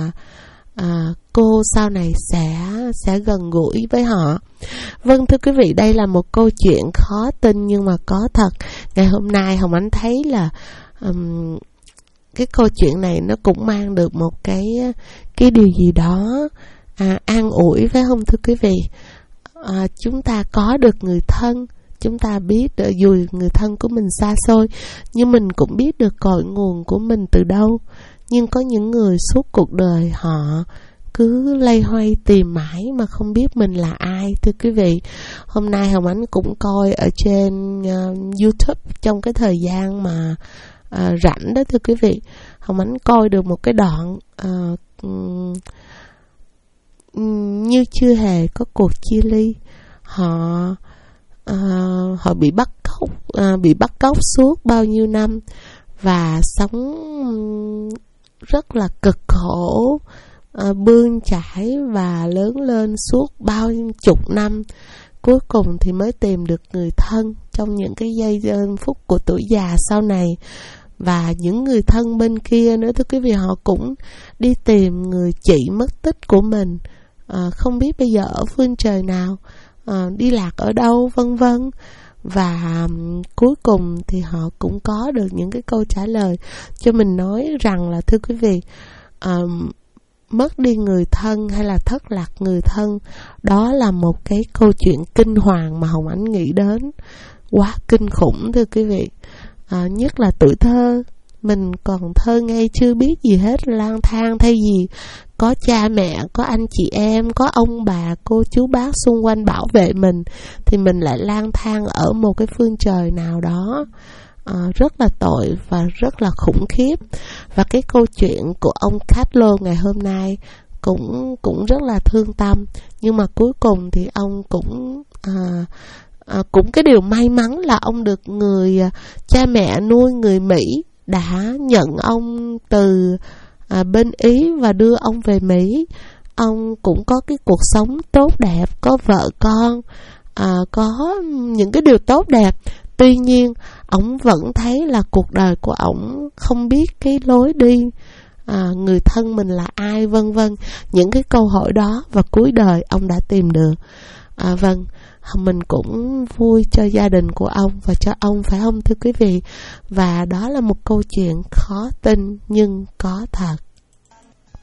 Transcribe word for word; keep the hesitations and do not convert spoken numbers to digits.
à, cô sau này sẽ sẽ gần gũi với họ. Vâng, thưa quý vị, đây là một câu chuyện khó tin nhưng mà có thật. Ngày hôm nay Hồng Ánh thấy là um, cái câu chuyện này nó cũng mang được một cái cái điều gì đó à, an ủi, phải không thưa quý vị? À, chúng ta có được người thân, chúng ta biết được dù người thân của mình xa xôi, nhưng mình cũng biết được cội nguồn của mình từ đâu. Nhưng có những người suốt cuộc đời họ cứ loay hoay tìm mãi mà không biết mình là ai, thưa quý vị. Hôm nay Hồng Ánh cũng coi ở trên uh, YouTube trong cái thời gian mà uh, rảnh đó thưa quý vị. Hồng Ánh coi được một cái đoạn uh, um, như chưa hề có cuộc chia ly. Họ uh, họ bị bắt cóc, uh, bị bắt cóc suốt bao nhiêu năm và sống rất là cực khổ, uh, bươn chải và lớn lên suốt bao chục năm. Cuối cùng thì mới tìm được người thân trong những cái giây phút của tuổi già sau này. Và những người thân bên kia nữa thưa quý vị, họ cũng đi tìm người chị mất tích của mình, à, không biết bây giờ ở phương trời nào, à, đi lạc ở đâu, vân vân. Và um, cuối cùng thì họ cũng có được những cái câu trả lời cho mình. Nói rằng là thưa quý vị, um, mất đi người thân hay là thất lạc người thân, đó là một cái câu chuyện kinh hoàng mà Hồng Ánh nghĩ đến quá kinh khủng thưa quý vị. À, nhất là tuổi thơ, mình còn thơ ngây chưa biết gì hết, lang thang thay gì có cha mẹ, có anh chị em, có ông bà, cô chú bác xung quanh bảo vệ mình, thì mình lại lang thang ở một cái phương trời nào đó à, rất là tội và rất là khủng khiếp. Và cái câu chuyện của ông Carlo ngày hôm nay cũng cũng rất là thương tâm, nhưng mà cuối cùng thì ông cũng à, à, cũng cái điều may mắn là ông được người à, cha mẹ nuôi người Mỹ đã nhận ông từ à, bên Ý và đưa ông về Mỹ. Ông cũng có cái cuộc sống tốt đẹp, có vợ con, à, có những cái điều tốt đẹp. Tuy nhiên ông vẫn thấy là cuộc đời của ông không biết cái lối đi, à, người thân mình là ai, vân vân. Những cái câu hỏi đó và cuối đời ông đã tìm được. À, vâng, mình cũng vui cho gia đình của ông và cho ông, phải không thưa quý vị? Và đó là một câu chuyện khó tin nhưng có thật.